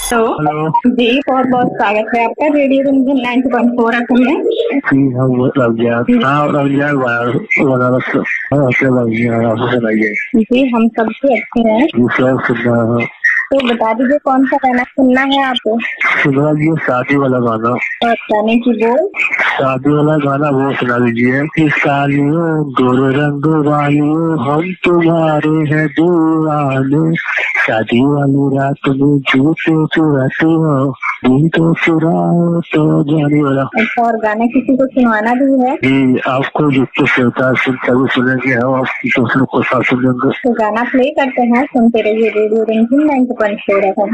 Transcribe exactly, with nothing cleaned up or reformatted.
तो हेलो जी बहुत बहुत स्वागत है आपका radio Ranjan ninety point four F M में। जी हम रमजान हाँ रमजान बनारस हाँ से रमजान आपको सुनाइए। जी हम सब भी अच्छे हैं। जी सब सुनना है। तो बता दीजिए कौन सा गाना सुनना है आपको। सुना दीजिए शादी वाला गाना। और गाने की बोल शादी वाला गाना वो सुना दीजिए कि सालियों गोरे रंग वालियों हम तुम्हारे हैं दीवाने, शादी वाली रात में झूठे चुराते हो दिल तो चुराओ तो जाने वाला। अच्छा, और गाना किसी को सुनवाना भी है। जी आपको जिसको सुनता है सुनता भी सुनेंगे हम, आप दूसरों को साथ सुनेंगे। तो गाना प्ले करते हैं, सुनते रहिए radio Ranjan ninety point four F M.